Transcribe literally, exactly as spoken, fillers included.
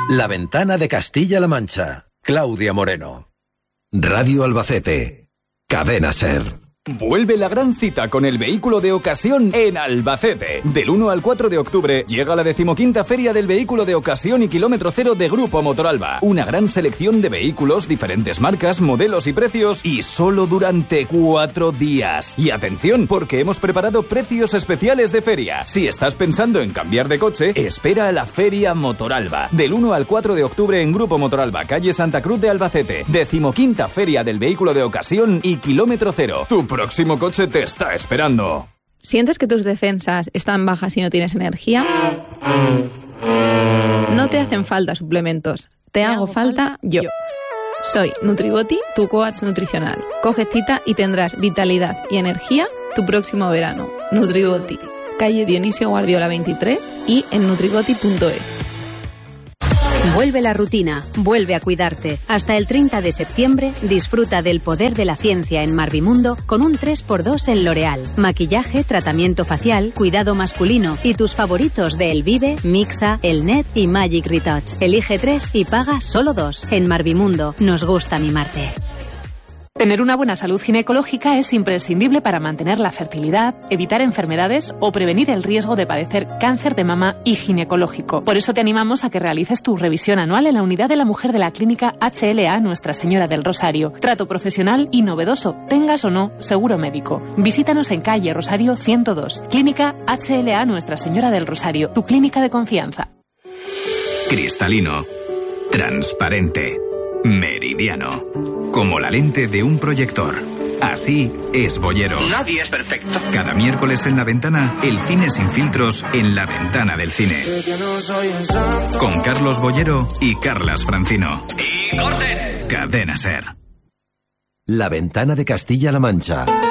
La Ventana de Castilla-La Mancha. Claudia Moreno. Radio Albacete. Cadena SER. Vuelve la gran cita con el vehículo de ocasión en Albacete. Del uno al cuatro de octubre llega la decimoquinta Feria del Vehículo de Ocasión y Kilómetro Cero de Grupo Motoralba. Una gran selección de vehículos, diferentes marcas, modelos y precios, y solo durante cuatro días. Y atención, porque hemos preparado precios especiales de feria. Si estás pensando en cambiar de coche, espera a la Feria Motoralba. Del uno al cuatro de octubre en Grupo Motoralba, calle Santa Cruz de Albacete. Decimoquinta Feria del Vehículo de Ocasión y Kilómetro Cero. Tu próximo coche te está esperando. ¿Sientes que tus defensas están bajas y no tienes energía? No te hacen falta suplementos. Te hago falta yo. Soy Nutribody, tu coach nutricional. Coge cita y tendrás vitalidad y energía tu próximo verano. Nutribody, calle Dionisio Guardiola veintitrés y en nutribody punto es. Vuelve la rutina, vuelve a cuidarte. Hasta el treinta de septiembre disfruta del poder de la ciencia en Marvimundo con un tres por dos en L'Oréal. Maquillaje, tratamiento facial, cuidado masculino y tus favoritos de El Vive, Mixa, El Net y Magic Retouch. Elige tres y paga solo dos. En Marvimundo nos gusta mimarte. Tener una buena salud ginecológica es imprescindible para mantener la fertilidad, evitar enfermedades o prevenir el riesgo de padecer cáncer de mama y ginecológico. Por eso te animamos a que realices tu revisión anual en la unidad de la mujer de la clínica H L A Nuestra Señora del Rosario. Trato profesional y novedoso, tengas o no seguro médico. Visítanos en calle Rosario ciento dos, clínica H L A Nuestra Señora del Rosario, tu clínica de confianza. Cristalino, transparente, meridiano, como la lente de un proyector. Así es Boyero. Nadie es perfecto. Cada miércoles en La Ventana, el cine sin filtros en La Ventana del Cine. Con Carlos Boyero y Carlas Francino. ¡Y corten! Cadena SER. La Ventana de Castilla-La Mancha.